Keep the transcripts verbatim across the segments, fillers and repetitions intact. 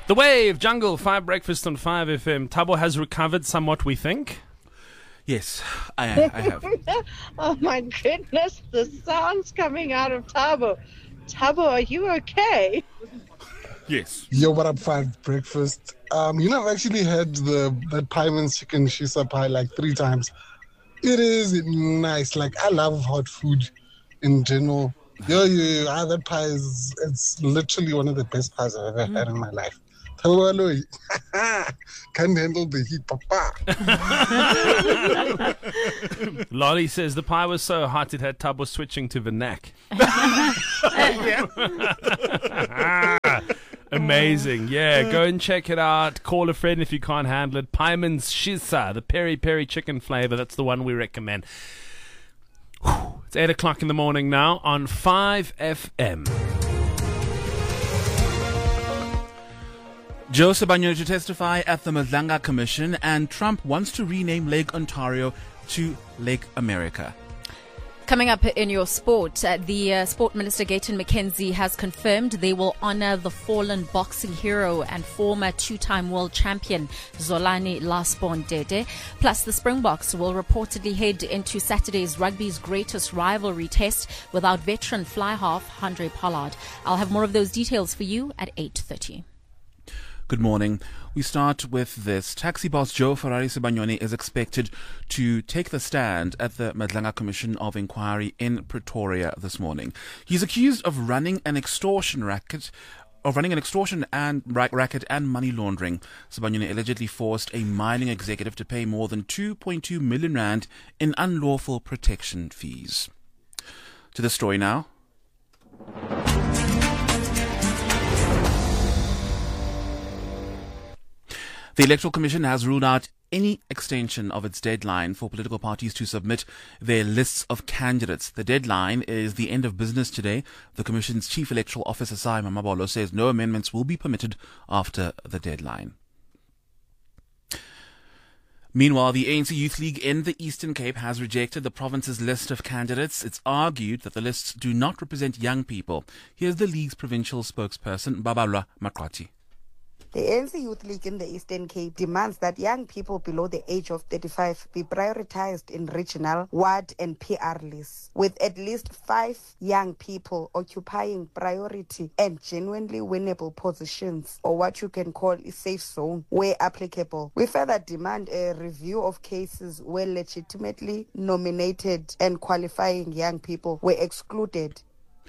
The Wave, Jungle, five Breakfast on five F M. Thabo has recovered somewhat, we think. Yes, I, I have. Oh my goodness, the sounds coming out of Thabo. Thabo, are you okay? Yes. Yo, what up, five Breakfast? Um, you know, I've actually had the that Pieman's chicken shisa pie like three times. It is nice. Like, I love hot food in general. Yo, yo, yo, ah, that pie is it's literally one of the best pies I've ever had in my life. Can't handle the heat, papa. Lolly says the pie was so hot it had Thabo switching to vernac. Amazing. Yeah, go and check it out. Call a friend if you can't handle it. Pieman's Shisa, the peri peri chicken flavor. That's the one we recommend. Whew. It's eight o'clock in the morning now on five F M. Joe Sibanyoni to testify at the Madlanga Commission, and Trump wants to rename Lake Ontario to Lake America. Coming up in your sport, uh, the uh, Sport Minister Gayton McKenzie has confirmed they will honor the fallen boxing hero and former two-time world champion Zolani Lasbon Dede. Plus, the Springboks will reportedly head into Saturday's rugby's greatest rivalry test without veteran fly-half Handré Pollard. I'll have more of those details for you at eight thirty. Good morning. We start with this. Taxi boss Joe Ferrari Sibanyoni is expected to take the stand at the Madlanga Commission of Inquiry in Pretoria this morning. He's accused of running an extortion racket of running an extortion and ra- racket and money laundering. Sibanyoni allegedly forced a mining executive to pay more than two point two million rand in unlawful protection fees. To the story now. The Electoral Commission has ruled out any extension of its deadline for political parties to submit their lists of candidates. The deadline is the end of business today. The Commission's Chief Electoral Officer, Sai Mamabolo, says no amendments will be permitted after the deadline. Meanwhile, the A N C Youth League in the Eastern Cape has rejected the province's list of candidates. It's argued that the lists do not represent young people. Here's the league's provincial spokesperson, Babalwa Makwati. The A N C Youth League in the Eastern Cape demands that young people below the age of thirty-five be prioritized in regional, ward and P R lists, with at least five young people occupying priority and genuinely winnable positions, or what you can call a safe zone, where applicable. We further demand a review of cases where legitimately nominated and qualifying young people were excluded.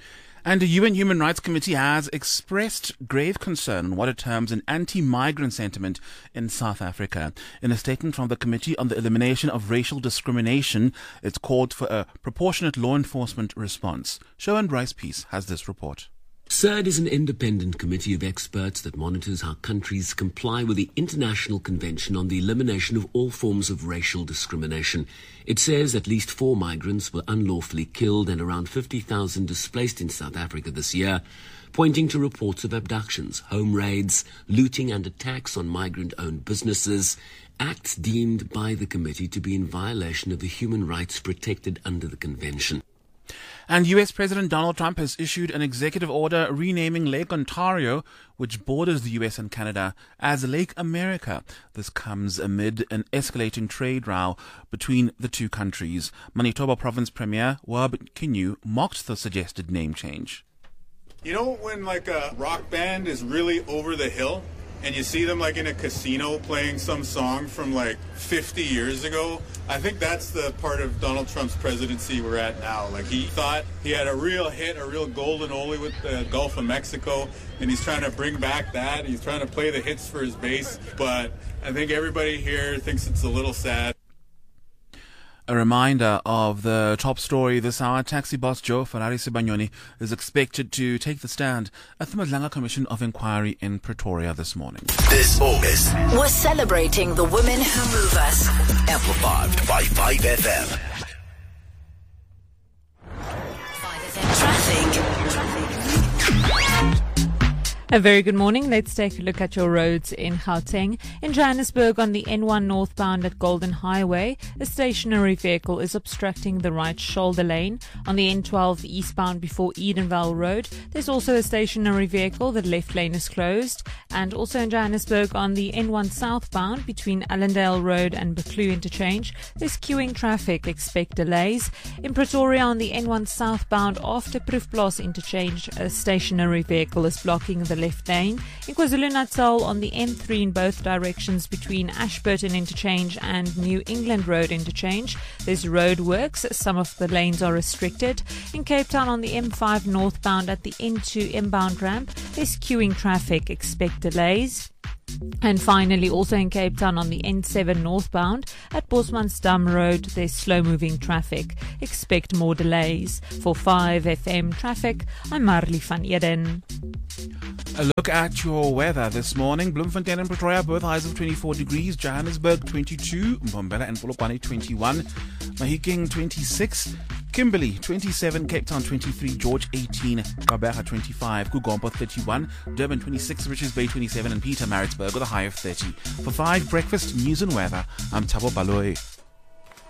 And the U N Human Rights Committee has expressed grave concern on what it terms an anti-migrant sentiment in South Africa. In a statement from the Committee on the Elimination of Racial Discrimination, it's called for a proportionate law enforcement response. Shoan Rice-Peace has this report. C E R D is an independent committee of experts that monitors how countries comply with the International Convention on the Elimination of All Forms of Racial Discrimination. It says at least four migrants were unlawfully killed and around fifty thousand displaced in South Africa this year, pointing to reports of abductions, home raids, looting and attacks on migrant-owned businesses, acts deemed by the committee to be in violation of the human rights protected under the convention. And U S President Donald Trump has issued an executive order renaming Lake Ontario, which borders the U S and Canada, as Lake America. This comes amid an escalating trade row between the two countries. Manitoba Province Premier Wab Kinyu mocked the suggested name change. You know when like a rock band is really over the hill and you see them like in a casino playing some song from like fifty years ago? I think that's the part of Donald Trump's presidency we're at now. Like, he thought he had a real hit, a real golden oldie with the Gulf of Mexico, and he's trying to bring back that. He's trying to play the hits for his base, but I think everybody here thinks it's a little sad. A reminder of the top story this hour. Taxi boss Joe Ferrari Sibanyoni is expected to take the stand at the Madlanga Commission of Inquiry in Pretoria this morning. This August, we're celebrating the women who move us. Amplified by five F M. Traffic. A very good morning. Let's take a look at your roads in Gauteng. In Johannesburg on the N one northbound at Golden Highway, a stationary vehicle is obstructing the right shoulder lane. On the N twelve eastbound before Edenvale Road, there's also a stationary vehicle. The left lane is closed. And also in Johannesburg on the N one southbound between Allendale Road and Buccleuch Interchange, there's queuing traffic. Expect delays. In Pretoria on the N one southbound after Proefplaas Interchange, a stationary vehicle is blocking the left lane. In KwaZulu-Natal on the N three in both directions between Ashburton Interchange and New England Road Interchange, there's road works. Some of the lanes are restricted. In Cape Town on the M five northbound at the N two inbound ramp, there's queuing traffic. Expect delays. And finally, also in Cape Town on the N seven northbound at Bosmansdam Road, there's slow-moving traffic. Expect more delays. For five F M Traffic, I'm Marley van Eden. A look at your weather this morning. Bloemfontein and Pretoria, both highs of twenty-four degrees. Johannesburg, twenty-two. Mbombela and Polokwane, twenty-one. Mahikeng, twenty-six. Kimberley, twenty-seven. Cape Town, twenty-three. George, eighteen. Gqeberha, twenty-five. Kugompo, thirty-one. Durban, twenty-six. Richards Bay, twenty-seven. And Peter Maritzburg with a high of thirty. For five Breakfast News and Weather, I'm Thabo Baloyi.